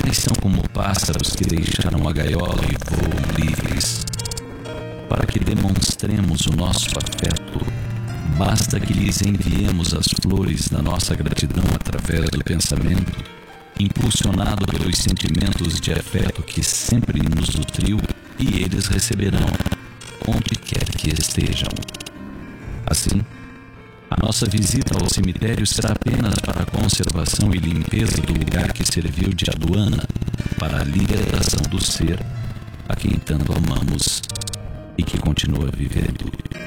animais são como pássaros que deixaram a gaiola e voam livres. Para que demonstremos o nosso afeto, basta que lhes enviemos as flores da nossa gratidão através do pensamento, impulsionado pelos sentimentos de afeto que sempre nos nutriu, e eles receberão, onde quer que estejam. Assim, a nossa visita ao cemitério será apenas para a conservação e limpeza do lugar que serviu de aduana para a libertação do ser a quem tanto amamos e que continua vivendo.